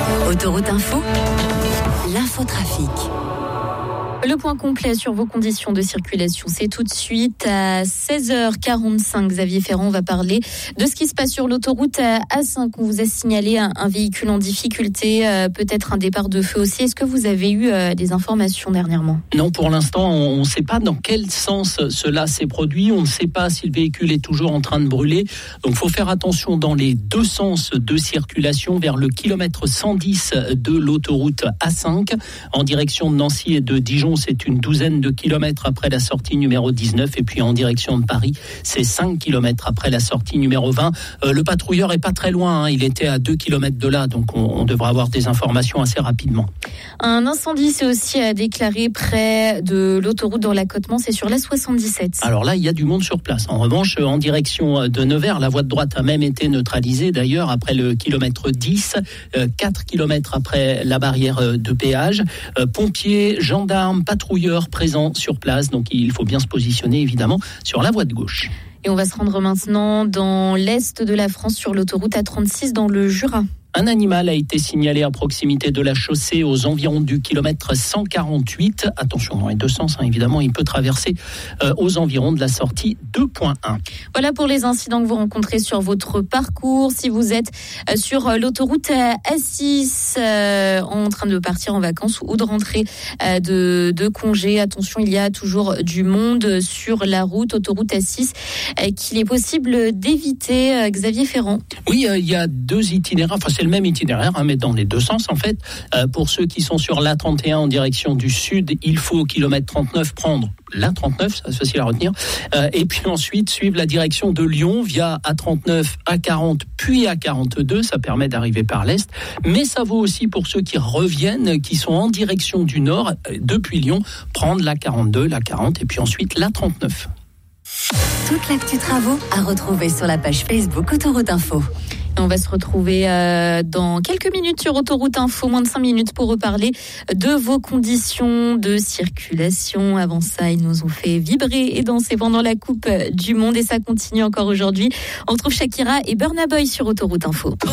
Autoroute Info, l'infotrafic. Le point complet sur vos conditions de circulation, c'est tout de suite à 16h45. Xavier Ferrand, on va parler de ce qui se passe sur l'autoroute A5. On vous a signalé un véhicule en difficulté, peut-être un départ de feu aussi. Est-ce que vous avez eu des informations dernièrement ? Non, pour l'instant, on ne sait pas dans quel sens cela s'est produit. On ne sait pas si le véhicule est toujours en train de brûler. Donc, il faut faire attention dans les deux sens de circulation vers le kilomètre 110 de l'autoroute A5 en direction de Nancy et de Dijon. C'est une douzaine de kilomètres après la sortie numéro 19 et puis en direction de Paris, c'est 5 kilomètres après la sortie numéro 20. Le patrouilleur est pas très loin, il était à 2 kilomètres de là, donc on devrait avoir des informations assez rapidement. Un incendie s'est aussi déclaré près de l'autoroute dans l'accotement, c'est sur la 77. Alors là, il y a du monde sur place. En revanche, en direction de Nevers, la voie de droite a même été neutralisée d'ailleurs après le kilomètre 10, 4 kilomètres après la barrière de péage. Pompiers, gendarmes, patrouilleurs présents sur place, donc il faut bien se positionner évidemment sur la voie de gauche. Et on va se rendre maintenant dans l'est de la France sur l'autoroute A36 dans le Jura. Un animal a été signalé à proximité de la chaussée aux environs du kilomètre 148. Attention, dans les deux sens, évidemment, il peut traverser aux environs de la sortie 2.1. Voilà pour les incidents que vous rencontrez sur votre parcours. Si vous êtes sur l'autoroute A6 en train de partir en vacances ou de rentrer de congé, attention, il y a toujours du monde sur la route, autoroute A6, qu'il est possible d'éviter. Xavier Ferrand. Oui, il y a deux itinéraires, c'est le même itinéraire, mais dans les deux sens en fait. Pour ceux qui sont sur l'A31 en direction du sud, il faut au kilomètre 39 prendre l'A39, c'est facile à retenir, et puis ensuite suivre la direction de Lyon via A39, A40 puis A42, ça permet d'arriver par l'est, mais ça vaut aussi pour ceux qui reviennent, qui sont en direction du nord, depuis Lyon, prendre l'A42, l'A40 et puis ensuite l'A39. Toute l'actu travaux à retrouver sur la page Facebook Autoroute Info. On va se retrouver dans quelques minutes sur Autoroute Info, moins de 5 minutes pour reparler de vos conditions de circulation. Avant ça, ils nous ont fait vibrer et danser pendant la Coupe du Monde et ça continue encore aujourd'hui. On retrouve Shakira et Burna Boy sur Autoroute Info.